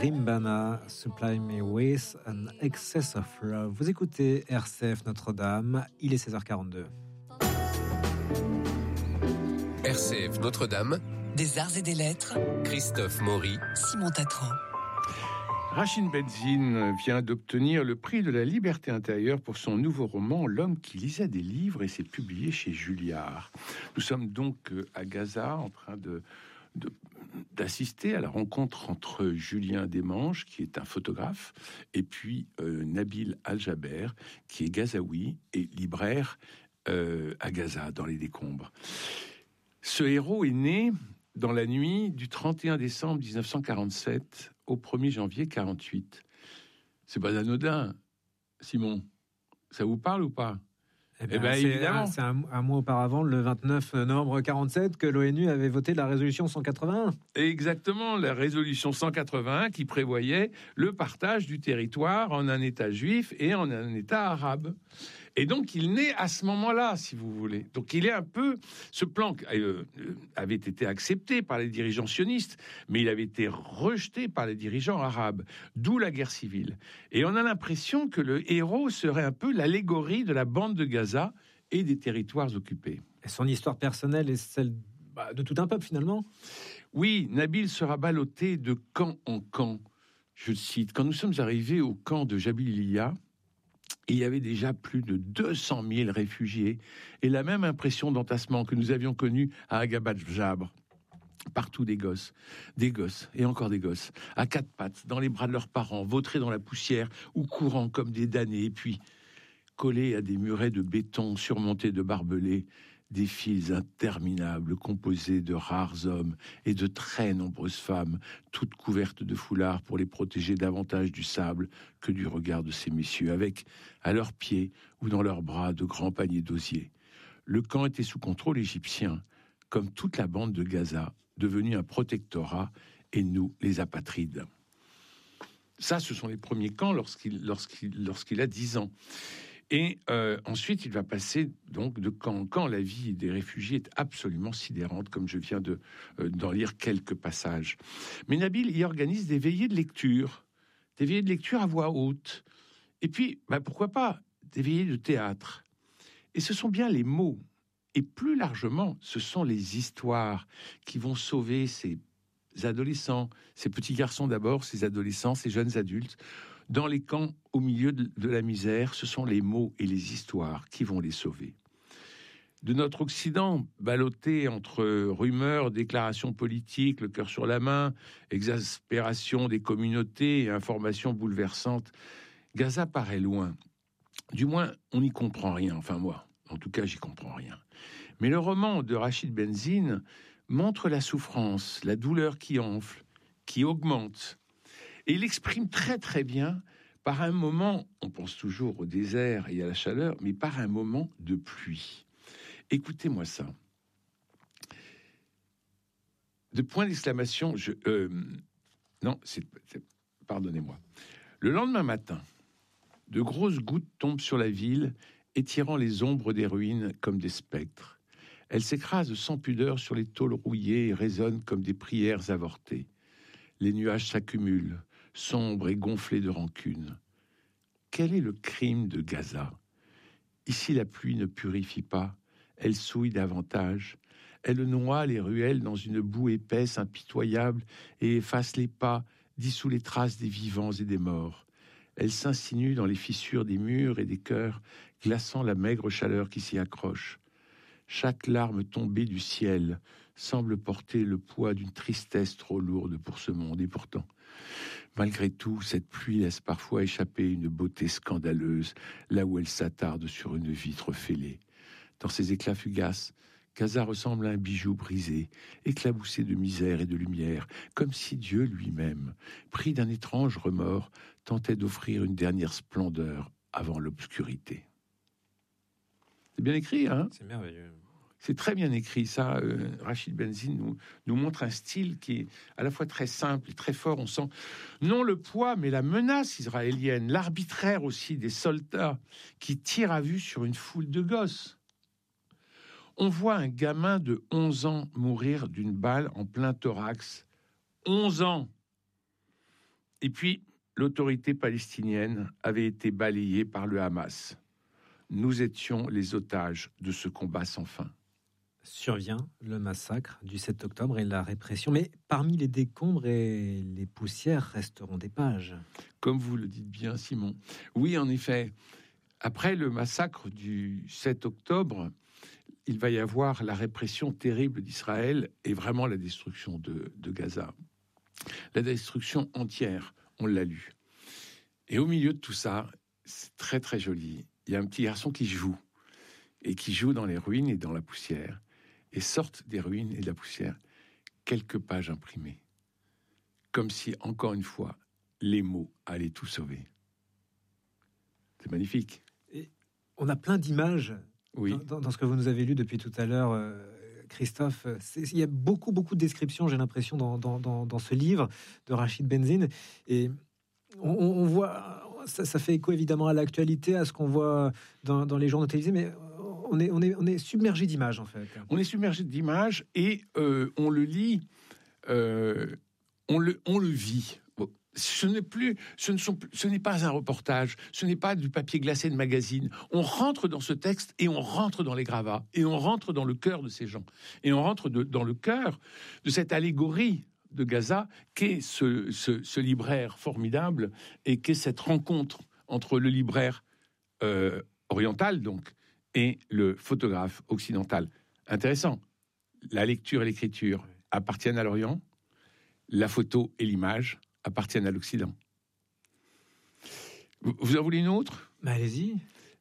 Rimbana, Supply Me With an Excess of Love. Vous écoutez RCF Notre-Dame, il est 16h42. RCF Notre-Dame, des arts et des lettres, Christophe Maury, Simon Tatran. Rachid Benzine vient d'obtenir le prix de la liberté intérieure pour son nouveau roman « L'homme qui lisait des livres » et c'est publié chez Julliard. Nous sommes donc à Gaza en train d'assister à la rencontre entre Julien Desmanges, qui est un photographe, et puis Nabil Al-Jaber, qui est gazaoui et libraire à Gaza, dans les décombres. Ce héros est né dans la nuit du 31 décembre 1947 au 1er janvier 48. C'est pas anodin, Simon. Ça vous parle ou pas ? Évidemment. C'est un mois auparavant, le 29 novembre 47, que l'ONU avait voté la résolution 181. Exactement, la résolution 181 qui prévoyait le partage du territoire en un État juif et en un État arabe. Et donc, il naît à ce moment-là, si vous voulez. Donc, il est un peu... Ce plan avait été accepté par les dirigeants sionistes, mais il avait été rejeté par les dirigeants arabes, d'où la guerre civile. Et on a l'impression que le héros serait un peu l'allégorie de la bande de Gaza et des territoires occupés. Et son histoire personnelle est celle de tout un peuple, finalement. Oui, Nabil sera ballotté de camp en camp. Je cite, « Quand nous sommes arrivés au camp de Jabililia, il y avait déjà plus de 200 000 réfugiés et la même impression d'entassement que nous avions connue à Agabat Jabre. Partout des gosses et encore des gosses, à quatre pattes, dans les bras de leurs parents, vautrés dans la poussière ou courant comme des damnés, et puis collés à des murets de béton surmontés de barbelés, des files interminables composées de rares hommes et de très nombreuses femmes, toutes couvertes de foulards pour les protéger davantage du sable que du regard de ces messieurs, avec à leurs pieds ou dans leurs bras de grands paniers d'osier. Le camp était sous contrôle égyptien, comme toute la bande de Gaza, devenue un protectorat, et nous, les apatrides. Ça, ce sont les premiers camps lorsqu'il a 10 ans. Et ensuite, il va passer donc de camp en camp. La vie des réfugiés est absolument sidérante, comme je viens d'en lire quelques passages. Mais Nabil y organise des veillées de lecture à voix haute. Et puis, pourquoi pas, des veillées de théâtre. Et ce sont bien les mots, et plus largement, ce sont les histoires qui vont sauver ces adolescents, ces petits garçons d'abord, ces adolescents, ces jeunes adultes. Dans les camps, au milieu de la misère, ce sont les mots et les histoires qui vont les sauver. De notre Occident, ballotté entre rumeurs, déclarations politiques, le cœur sur la main, exaspération des communautés et informations bouleversantes, Gaza paraît loin. Du moins, on n'y comprend rien. Enfin, moi, en tout cas, j'y comprends rien. Mais le roman de Rachid Benzine montre la souffrance, la douleur qui enfle, qui augmente. Et il exprime très très bien, par un moment, on pense toujours au désert et à la chaleur, mais par un moment de pluie. Écoutez-moi ça. De point d'exclamation, pardonnez-moi. Le lendemain matin, de grosses gouttes tombent sur la ville, étirant les ombres des ruines comme des spectres. Elles s'écrasent sans pudeur sur les tôles rouillées et résonnent comme des prières avortées. Les nuages s'accumulent, sombres et gonflés de rancune. Quel est le crime de Gaza ? Ici, la pluie ne purifie pas, elle souille davantage. Elle noie les ruelles dans une boue épaisse, impitoyable, et efface les pas, dissout les traces des vivants et des morts. Elle s'insinue dans les fissures des murs et des cœurs, glaçant la maigre chaleur qui s'y accroche. Chaque larme tombée du ciel semble porter le poids d'une tristesse trop lourde pour ce monde. Et pourtant, malgré tout, cette pluie laisse parfois échapper une beauté scandaleuse, là où elle s'attarde sur une vitre fêlée. Dans ces éclats fugaces, Gaza ressemble à un bijou brisé, éclaboussé de misère et de lumière, comme si Dieu lui-même, pris d'un étrange remords, tentait d'offrir une dernière splendeur avant l'obscurité. C'est bien écrit, hein ? C'est merveilleux. C'est très bien écrit, ça. Rachid Benzine nous montre un style qui est à la fois très simple et très fort. On sent non le poids, mais la menace israélienne, l'arbitraire aussi des soldats qui tirent à vue sur une foule de gosses. On voit un gamin de 11 ans mourir d'une balle en plein thorax. 11 ans. Et puis, l'autorité palestinienne avait été balayée par le Hamas. Nous étions les otages de ce combat sans fin. Survient le massacre du 7 octobre et la répression. Mais parmi les décombres et les poussières resteront des pages. Comme vous le dites bien, Simon. Oui, en effet, après le massacre du 7 octobre, il va y avoir la répression terrible d'Israël et vraiment la destruction de Gaza. La destruction entière, on l'a lu. Et au milieu de tout ça, c'est très très joli. Il y a un petit garçon qui joue dans les ruines et dans la poussière. Et sortent des ruines et de la poussière quelques pages imprimées. Comme si, encore une fois, les mots allaient tout sauver. C'est magnifique. Et on a plein d'images Oui. dans ce que vous nous avez lu depuis tout à l'heure, Christophe. Il y a beaucoup de descriptions, j'ai l'impression, dans ce livre de Rachid Benzine. Et on voit, ça fait écho évidemment à l'actualité, à ce qu'on voit dans les journaux télévisés, mais on est submergé d'images, en fait. On est submergé d'images et on le lit, on le vit. Bon, ce n'est pas un reportage, ce n'est pas du papier glacé de magazine. On rentre dans ce texte et on rentre dans les gravats et on rentre dans le cœur de ces gens et on rentre dans le cœur de cette allégorie de Gaza qu'est ce libraire formidable et qu'est cette rencontre entre le libraire oriental donc et le photographe occidental. Intéressant. La lecture et l'écriture appartiennent à l'Orient, la photo et l'image appartiennent à l'Occident. Vous en voulez une autre ? Allez-y.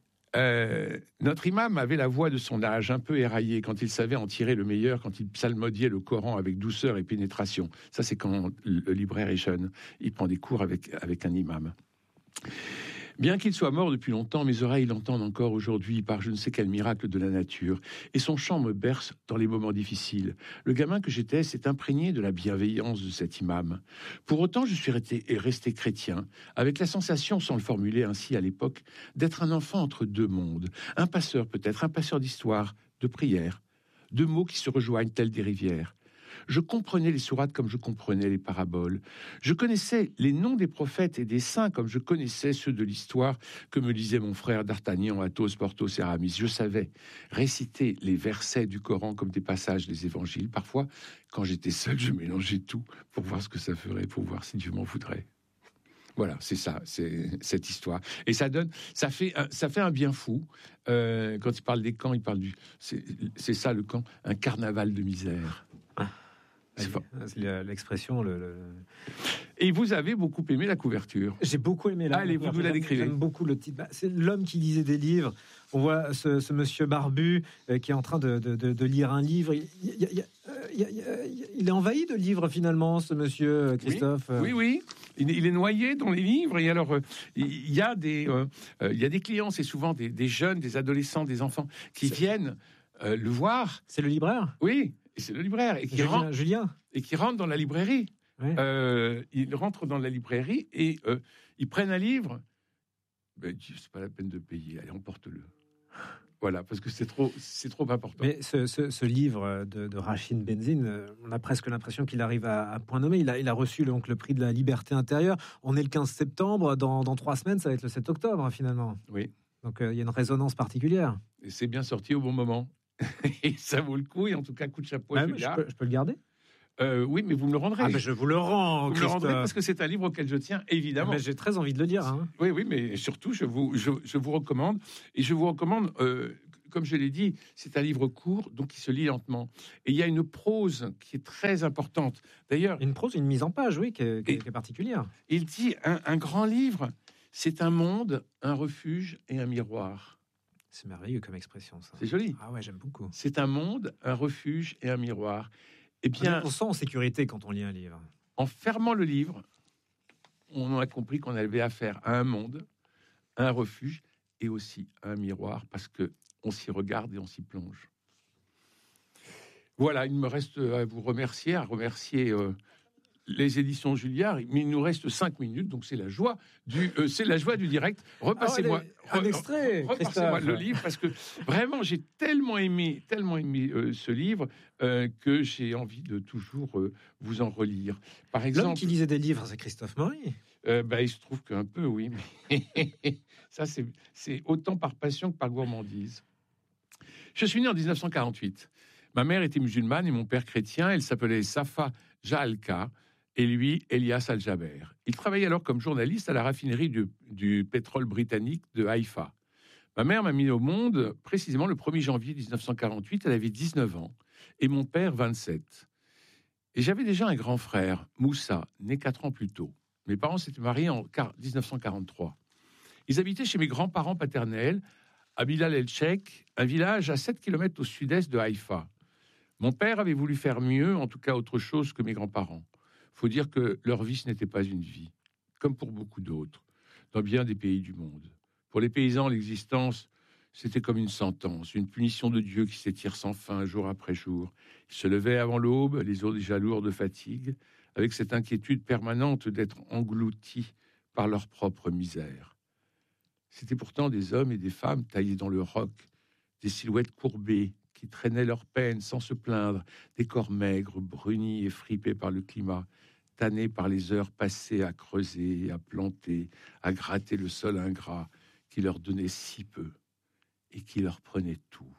Notre imam avait la voix de son âge, un peu éraillée, quand il savait en tirer le meilleur, quand il psalmodiait le Coran avec douceur et pénétration. Ça, c'est quand le libraire est jeune. Il prend des cours avec un imam. Bien qu'il soit mort depuis longtemps, mes oreilles l'entendent encore aujourd'hui par je ne sais quel miracle de la nature, et son chant me berce dans les moments difficiles. Le gamin que j'étais s'est imprégné de la bienveillance de cet imam. Pour autant, je suis resté chrétien, avec la sensation, sans le formuler ainsi à l'époque, d'être un enfant entre deux mondes, un passeur peut-être, un passeur d'histoire, de prières, de mots qui se rejoignent tels des rivières. Je comprenais les sourates comme je comprenais les paraboles. Je connaissais les noms des prophètes et des saints comme je connaissais ceux de l'histoire que me lisait mon frère D'Artagnan, Athos, Porthos et Aramis. Je savais réciter les versets du Coran comme des passages des évangiles. Parfois, quand j'étais seul, je mélangeais tout pour voir ce que ça ferait, pour voir si Dieu m'en voudrait. Voilà, c'est ça, c'est cette histoire. Et ça fait un bien fou. Quand il parle des camps, il parle c'est ça le camp, un carnaval de misère. C'est l'expression. Et vous avez beaucoup aimé la couverture. J'ai beaucoup aimé la Allez, couverture. vous nous la décrivez. J'aime beaucoup le titre. C'est l'homme qui lisait des livres. On voit ce monsieur barbu qui est en train de lire un livre. Il est envahi de livres finalement, ce monsieur Christophe. Oui. Il est noyé dans les livres. Et alors, il y a des clients, c'est souvent des jeunes, des adolescents, des enfants qui viennent le voir. C'est le libraire ? Oui. Et c'est le libraire et qui rentre dans la librairie. Oui. Ils rentrent dans la librairie et ils prennent un livre. Ben, c'est pas la peine de payer. Allez, emporte-le. Voilà, parce que c'est trop important. Mais ce livre de Rachid Benzine, on a presque l'impression qu'il arrive à point nommé. Il a reçu donc le prix de la liberté intérieure. On est le 15 septembre. Dans 3 semaines, ça va être le 7 octobre, finalement. Oui. Donc, il y a une résonance particulière. Et c'est bien sorti au bon moment. Et ça vaut le coup, et en tout cas, coup de chapeau à Julia. Je peux le garder ? Oui, mais vous me le rendrez. Mais je vous le rends, vous me le rendrez parce que c'est un livre auquel je tiens, évidemment. Mais j'ai très envie de le lire. Hein. Oui, mais surtout, je vous recommande. Et je vous recommande, comme je l'ai dit, c'est un livre court, donc il se lit lentement. Et il y a une prose qui est très importante. D'ailleurs, une mise en page, oui, qui est particulière. Il dit, un grand livre, c'est un monde, un refuge et un miroir. C'est merveilleux comme expression, ça. C'est joli. Ah ouais, j'aime beaucoup. C'est un monde, un refuge et un miroir. Eh bien, on sent en sécurité quand on lit un livre. En fermant le livre, on a compris qu'on avait affaire à un monde, un refuge et aussi à un miroir, parce que on s'y regarde et on s'y plonge. Voilà, il me reste à vous remercier, les éditions Julliard, mais il nous reste 5 minutes, donc c'est la joie du direct. Repassez-moi un extrait, repassez-moi Christophe. le livre, parce que vraiment, j'ai tellement aimé ce livre que j'ai envie de toujours vous en relire. Par L'homme exemple, qui lisait des livres, c'est Christophe Maury. il se trouve qu'un peu, oui, mais ça, c'est autant par passion que par gourmandise. Je suis né en 1948. Ma mère était musulmane et mon père chrétien. Elle s'appelait Safa Jahalka et lui, Elias Al-Jaber. Il travaillait alors comme journaliste à la raffinerie du pétrole britannique de Haïfa. Ma mère m'a mis au monde précisément le 1er janvier 1948. Elle avait 19 ans et mon père 27. Et j'avais déjà un grand frère, Moussa, né 4 ans plus tôt. Mes parents s'étaient mariés en 1943. Ils habitaient chez mes grands-parents paternels à Bilal el-Cheikh, un village à 7 km au sud-est de Haïfa. Mon père avait voulu faire mieux, en tout cas autre chose que mes grands-parents. Il faut dire que leur vie, ce n'était pas une vie, comme pour beaucoup d'autres, dans bien des pays du monde. Pour les paysans, l'existence, c'était comme une sentence, une punition de Dieu qui s'étire sans fin, jour après jour. Ils se levaient avant l'aube, les os déjà lourds de fatigue, avec cette inquiétude permanente d'être engloutis par leur propre misère. C'étaient pourtant des hommes et des femmes taillés dans le roc, des silhouettes courbées, qui traînaient leur peine sans se plaindre, des corps maigres, brunis et fripés par le climat, tannés par les heures passées à creuser, à planter, à gratter le sol ingrat qui leur donnait si peu et qui leur prenait tout.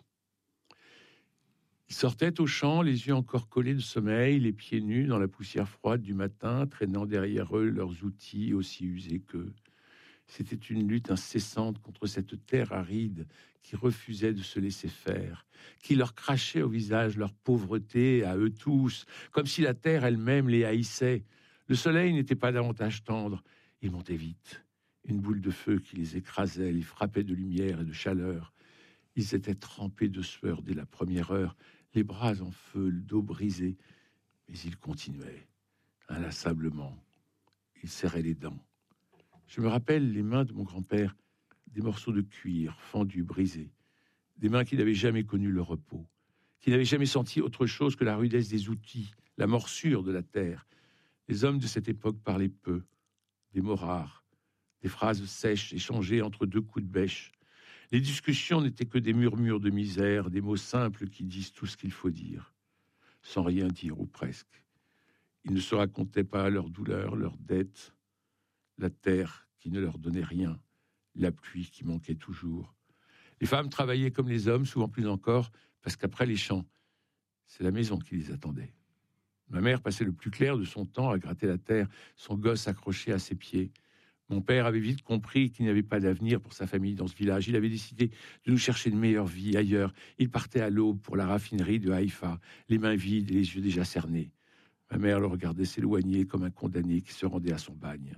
Ils sortaient au champ, les yeux encore collés de sommeil, les pieds nus dans la poussière froide du matin, traînant derrière eux leurs outils aussi usés qu'eux. C'était une lutte incessante contre cette terre aride qui refusait de se laisser faire, qui leur crachait au visage leur pauvreté à eux tous, comme si la terre elle-même les haïssait. Le soleil n'était pas davantage tendre, il montait vite. Une boule de feu qui les écrasait, les frappait de lumière et de chaleur. Ils étaient trempés de sueur dès la première heure, les bras en feu, le dos brisé. Mais ils continuaient, inlassablement. Ils serraient les dents. Je me rappelle les mains de mon grand-père, des morceaux de cuir fendus, brisés, des mains qui n'avaient jamais connu le repos, qui n'avaient jamais senti autre chose que la rudesse des outils, la morsure de la terre. Les hommes de cette époque parlaient peu, des mots rares, des phrases sèches échangées entre deux coups de bêche. Les discussions n'étaient que des murmures de misère, des mots simples qui disent tout ce qu'il faut dire, sans rien dire ou presque. Ils ne se racontaient pas leurs douleurs, leurs dettes, la terre qui ne leur donnait rien, la pluie qui manquait toujours. Les femmes travaillaient comme les hommes, souvent plus encore, parce qu'après les champs, c'est la maison qui les attendait. Ma mère passait le plus clair de son temps à gratter la terre, son gosse accroché à ses pieds. Mon père avait vite compris qu'il n'y avait pas d'avenir pour sa famille dans ce village. Il avait décidé de nous chercher une meilleure vie ailleurs. Il partait à l'aube pour la raffinerie de Haïfa, les mains vides et les yeux déjà cernés. Ma mère le regardait s'éloigner comme un condamné qui se rendait à son bagne.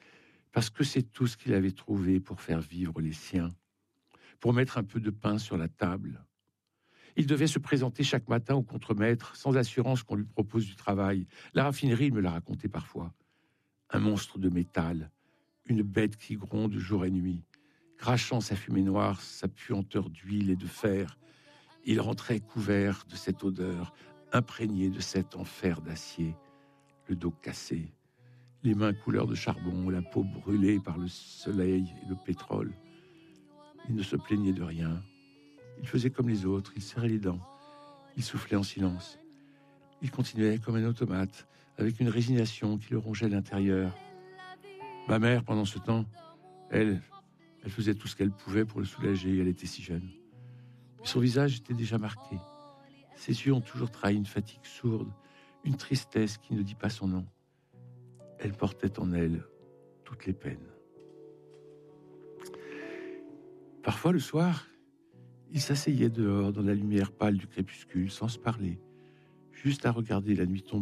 Parce que c'est tout ce qu'il avait trouvé pour faire vivre les siens, pour mettre un peu de pain sur la table. Il devait se présenter chaque matin au contremaître, sans assurance qu'on lui propose du travail. La raffinerie, il me l'a raconté parfois. Un monstre de métal, une bête qui gronde jour et nuit, crachant sa fumée noire, sa puanteur d'huile et de fer. Il rentrait couvert de cette odeur, imprégné de cet enfer d'acier, le dos cassé, les mains couleur de charbon, la peau brûlée par le soleil et le pétrole. Il ne se plaignait de rien. Il faisait comme les autres, il serrait les dents, il soufflait en silence. Il continuait comme un automate, avec une résignation qui le rongeait l'intérieur. Ma mère, pendant ce temps, elle faisait tout ce qu'elle pouvait pour le soulager, elle était si jeune. Mais son visage était déjà marqué. Ses yeux ont toujours trahi une fatigue sourde, une tristesse qui ne dit pas son nom. Elle portait en elle toutes les peines. Parfois, le soir, il s'asseyait dehors dans la lumière pâle du crépuscule, sans se parler, juste à regarder la nuit tomber